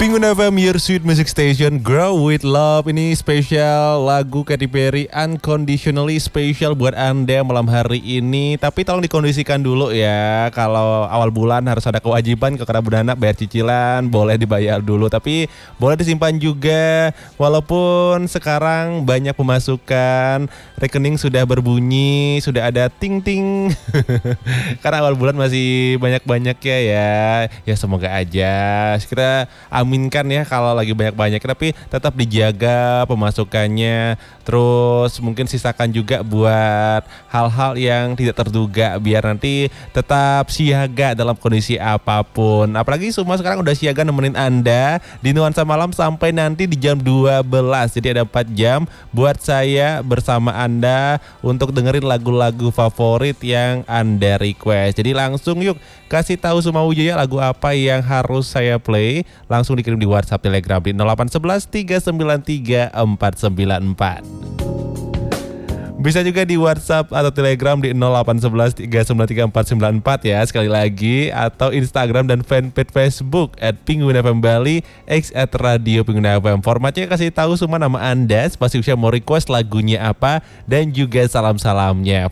Penguin FM, your sweet music station, grow with love. Ini spesial lagu Katy Perry, Unconditionally, spesial buat Anda malam hari ini. Tapi tolong dikondisikan dulu ya. Kalau awal bulan harus ada kewajiban ke Kerabudanak bayar cicilan, boleh dibayar dulu. Tapi boleh disimpan juga. Walaupun sekarang banyak pemasukan, rekening sudah berbunyi, sudah ada ting-ting. Karena awal bulan masih banyak-banyak ya. Ya semoga aja. Kita aminkan ya kalau lagi banyak-banyak, tapi tetap dijaga pemasukannya. Terus mungkin sisakan juga buat hal-hal yang tidak terduga, biar nanti tetap siaga dalam kondisi apapun. Apalagi semua sekarang udah siaga nemenin Anda di Nuansa Malam sampai nanti di jam 12. Jadi ada 4 jam buat saya bersama Anda untuk dengerin lagu-lagu favorit yang Anda request. Jadi langsung yuk kasih tahu semua Wijaya lagu apa yang harus saya play. Langsung dikirim di WhatsApp Telegram di 0811 393 494. Bisa juga di WhatsApp atau Telegram di 0811 393 494 ya, sekali lagi. Atau Instagram dan fanpage Facebook @Penguin FM Bali, X @Radio Penguin FM. Formatnya kasih tahu semua nama Anda, spasi usia mau request lagunya apa, dan juga salam-salamnya.